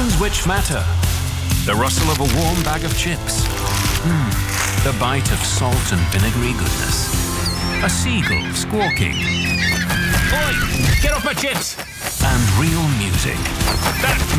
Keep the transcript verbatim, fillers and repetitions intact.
sounds which matter. The rustle of a warm bag of chips. Mm, the bite of salt and vinegary goodness. A seagull squawking. Oi! Get off my chips! And real music. That